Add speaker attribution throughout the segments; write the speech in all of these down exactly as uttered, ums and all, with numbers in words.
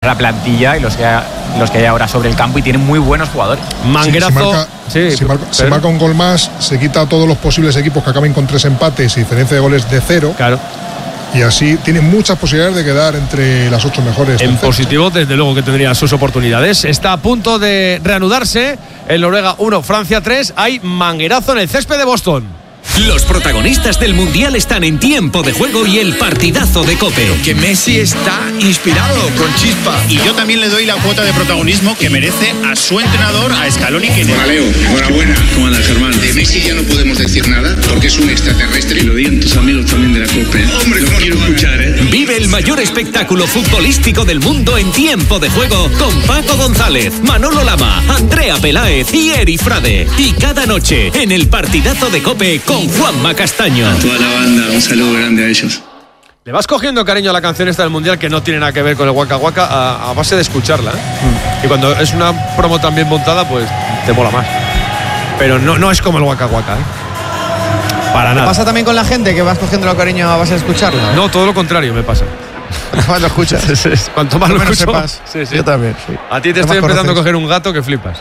Speaker 1: la plantilla y los que, hay, los que hay ahora sobre el campo, y tienen muy buenos jugadores.
Speaker 2: Manguerazo.
Speaker 3: Sí, si marca,
Speaker 2: sí,
Speaker 3: si marca,
Speaker 2: pero,
Speaker 3: se marca un gol más, se quita a todos los posibles equipos que acaben con tres empates y diferencia de goles de cero.
Speaker 2: Claro.
Speaker 3: Y así tiene muchas posibilidades de quedar entre las ocho mejores.
Speaker 2: En positivo, desde luego que tendría sus oportunidades. Está a punto de reanudarse el Noruega uno, Francia tres. Hay manguerazo en el césped de Boston.
Speaker 4: Los protagonistas del Mundial están en Tiempo de Juego y el partidazo de COPE.
Speaker 5: Que Messi está inspirado, con chispa.
Speaker 6: Y yo también le doy la cuota de protagonismo que merece a su entrenador, a Scaloni. Que
Speaker 7: Hola Leo, enhorabuena.
Speaker 5: ¿Cómo anda, Germán?
Speaker 7: De Messi ya no podemos decir nada porque es un extraterrestre.
Speaker 5: Y lo digan tus amigos también de la COPE.
Speaker 7: Hombre,
Speaker 5: lo
Speaker 7: ¿cómo
Speaker 5: quiero
Speaker 7: no?
Speaker 5: escuchar, ¿eh?
Speaker 4: Vive el mayor espectáculo futbolístico del mundo en Tiempo de Juego con Paco González, Manolo Lama, Andrea Peláez y Eri Frade. Y cada noche en el partidazo de COPE con Juanma Castaño.
Speaker 5: A toda la banda, un saludo grande a ellos.
Speaker 2: Le vas cogiendo cariño a la canción esta del Mundial, que no tiene nada que ver con el Waka Waka, a, a base de escucharla, ¿eh? Mm. Y cuando es una promo tan bien montada, pues te mola más. Pero no, no es como el Waka Waka, ¿eh? Para nada.
Speaker 8: ¿Te pasa también con la gente que vas cogiendo cariño a base de escucharla?
Speaker 2: No, todo lo contrario me pasa.
Speaker 8: Más lo escuchas.
Speaker 2: Sí, sí. Cuanto más lo
Speaker 8: menos
Speaker 2: escucho,
Speaker 8: sepas.
Speaker 2: Sí, sí.
Speaker 8: Yo también, sí.
Speaker 2: A ti te
Speaker 8: ¿Qué
Speaker 2: estoy
Speaker 8: más
Speaker 2: empezando
Speaker 8: conoces?
Speaker 2: a coger un gato que flipas.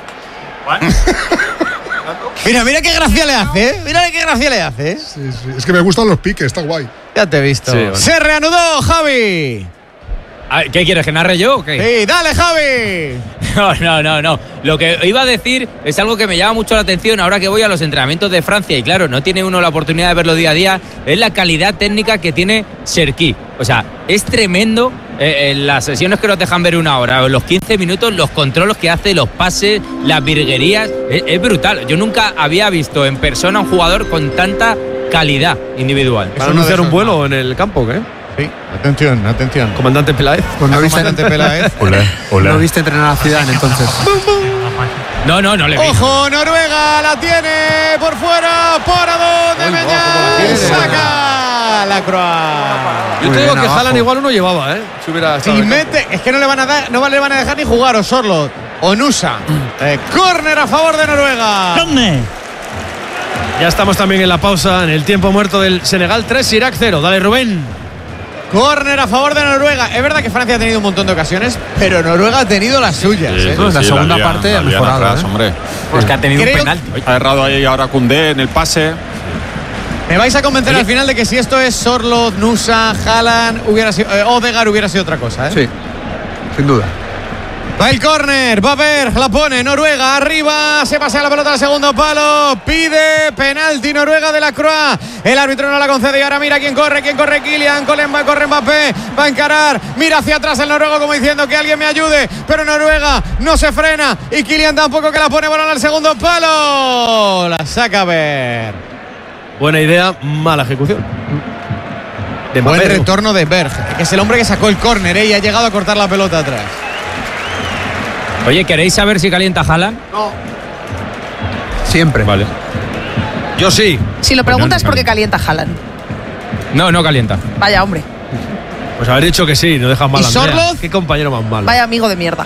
Speaker 8: Mira, mira qué gracia le hace, ¿eh? Mira qué gracia le hace, ¿eh?
Speaker 3: Sí, sí. Es que me gustan los piques, está guay.
Speaker 8: Ya te he visto.
Speaker 2: Sí, bueno.
Speaker 8: Se reanudó, Javi.
Speaker 1: ¿Qué quieres, que narre yo o qué?
Speaker 8: Sí, dale, Javi.
Speaker 1: No, no, no, no. Lo que iba a decir es algo que me llama mucho la atención ahora que voy a los entrenamientos de Francia, y claro, no tiene uno la oportunidad de verlo día a día, es la calidad técnica que tiene Cherki. O sea, es tremendo eh, en las sesiones que nos dejan ver una hora, en los quince minutos, los controles que hace, los pases, las virguerías, es, es brutal. Yo nunca había visto en persona un jugador con tanta calidad individual.
Speaker 2: ¿Van a anunciar un vuelo en el campo, qué?
Speaker 8: Sí, atención, atención.
Speaker 2: Comandante Peláez.
Speaker 9: Pues no viste,
Speaker 8: Comandante Peláez.
Speaker 9: Olé, olé. No viste entrenar a Zidane, entonces.
Speaker 1: No, no, no le vi.
Speaker 8: Ojo, Noruega la tiene por fuera, por a donde Meñán, saca la croata.
Speaker 2: Yo te digo que Haaland igual uno llevaba, ¿eh? Si hubiera
Speaker 8: Si
Speaker 2: estado en el
Speaker 8: mete, es que no le van a dar, no le van a dejar ni jugar Osorlot o Nusa. Eh, córner a favor de Noruega.
Speaker 2: campo. Ya estamos también en la pausa, en el tiempo muerto del Senegal tres, Irak cero. Dale, Rubén.
Speaker 8: Córner a favor de Noruega. Es verdad que Francia ha tenido un montón de ocasiones, pero Noruega ha tenido las suyas.
Speaker 10: Sí,
Speaker 8: ¿eh?
Speaker 9: No, la
Speaker 10: sí,
Speaker 9: segunda
Speaker 10: lían,
Speaker 9: parte
Speaker 10: la
Speaker 9: ha
Speaker 10: lían
Speaker 9: mejorado,
Speaker 10: atrás,
Speaker 9: ¿eh?
Speaker 10: hombre.
Speaker 1: Pues que ha tenido
Speaker 8: Creo-
Speaker 1: un penalti.
Speaker 10: Ha errado ahí ahora Koundé en el pase.
Speaker 8: Me vais a convencer al final de que si esto es Sorlot, Nusa, Haaland, hubiera sido, eh, Odegaard hubiera sido otra cosa, ¿eh?
Speaker 9: Sí, sin duda.
Speaker 8: Va el córner, va a ver, la pone Noruega arriba, se pasea la pelota al segundo palo, pide penalti Noruega de la Croix, el árbitro no la concede y ahora mira quién corre, quién corre, Kylian, Colen, corre Mbappé, va a encarar, mira hacia atrás el noruego como diciendo que alguien me ayude, pero Noruega no se frena y Kylian tampoco, que la pone balón al segundo palo, la saca a ver.
Speaker 2: Buena idea, mala ejecución. De
Speaker 8: Buen
Speaker 2: Mbappé.
Speaker 8: retorno de Berg, que es el hombre que sacó el córner, ¿eh? Y ha llegado a cortar la pelota atrás.
Speaker 1: Oye, ¿queréis saber si calienta Haaland?
Speaker 9: Siempre.
Speaker 2: Vale. Yo sí.
Speaker 11: Si lo preguntas es porque calienta Haaland.
Speaker 1: No, no calienta.
Speaker 11: Vaya hombre,
Speaker 2: Pues haber dicho que sí, no dejas mal
Speaker 8: ¿Y
Speaker 2: a Andrea.
Speaker 8: Sorloth?
Speaker 2: Qué compañero más malo.
Speaker 11: vaya amigo de mierda.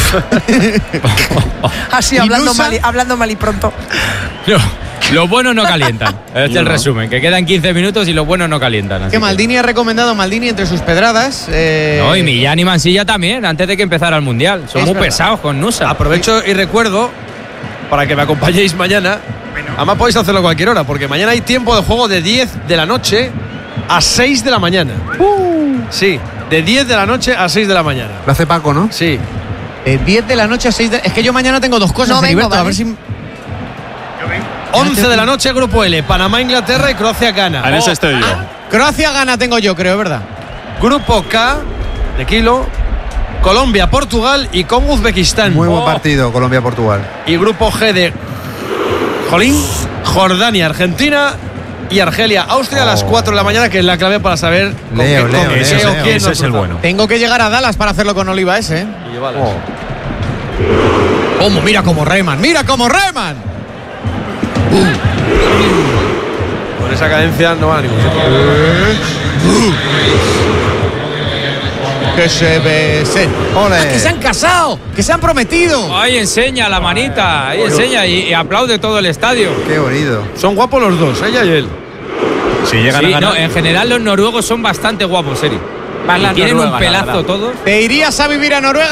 Speaker 11: Así,
Speaker 8: ¿Y
Speaker 11: hablando
Speaker 8: Nusa?
Speaker 11: mal, y, hablando mal y pronto.
Speaker 1: No, los buenos no calientan. Este es el resumen, que quedan quince minutos y los buenos no calientan. así
Speaker 8: Que Maldini ha recomendado a Maldini entre sus pedradas. Eh,
Speaker 1: No, y Millán y Mansilla también, antes de que empezara el Mundial. Son
Speaker 8: Es
Speaker 1: muy
Speaker 8: verdad.
Speaker 1: pesados con Nusa.
Speaker 2: Aprovecho y recuerdo para que me acompañéis mañana. Además podéis hacerlo a cualquier hora, porque mañana hay tiempo de juego de diez de la noche a seis de la mañana. Sí, de diez de la noche a seis de la mañana.
Speaker 9: Lo hace Paco, ¿no?
Speaker 2: Sí.
Speaker 8: De diez de la noche a seis de... Es que yo mañana tengo dos cosas,
Speaker 11: No vengo,
Speaker 8: Heriberto, a
Speaker 11: ¿vale?
Speaker 8: ver si...
Speaker 2: once de la noche, Grupo L. Panamá, Inglaterra y Croacia, Ghana.
Speaker 10: En ese
Speaker 2: Oh,
Speaker 10: estoy yo.
Speaker 8: Croacia gana tengo yo, creo, ¿verdad?
Speaker 2: Grupo K de Kilo, Colombia, Portugal y con Uzbekistán.
Speaker 9: Muy buen
Speaker 2: Oh.
Speaker 9: partido, Colombia-Portugal.
Speaker 2: Y Grupo G de Jolín, Jordania, Argentina y Argelia, Austria a las cuatro de la mañana, que es la clave para saber con
Speaker 9: Leo,
Speaker 2: qué-
Speaker 9: Leo,
Speaker 2: con
Speaker 9: Leo,
Speaker 2: qué o
Speaker 9: Leo.
Speaker 2: quién
Speaker 10: Ese
Speaker 2: nos
Speaker 10: es el
Speaker 2: cruzamos.
Speaker 10: bueno.
Speaker 8: Tengo que llegar a Dallas para hacerlo con Oliva ese, ¿eh?
Speaker 2: Y llevalas.
Speaker 8: ¿Cómo? Mira cómo reman, mira cómo reman.
Speaker 2: Con esa cadencia no va a ningún sitio.
Speaker 8: Que se besen.
Speaker 9: ¡Ole!
Speaker 8: Que se han casado, que se han prometido.
Speaker 1: Ahí enseña la manita, ahí enseña y, y aplaude todo el estadio.
Speaker 9: ¡Qué bonito!
Speaker 2: Son guapos los dos, ella y él.
Speaker 10: Si llegan
Speaker 1: Sí,
Speaker 10: a ganar.
Speaker 1: no, en general los noruegos son bastante guapos, Eri.
Speaker 11: Van las
Speaker 1: Tienen un
Speaker 11: noruegas, la
Speaker 1: pelazo
Speaker 11: verdad.
Speaker 1: todos.
Speaker 8: ¿Te irías a vivir a Noruega?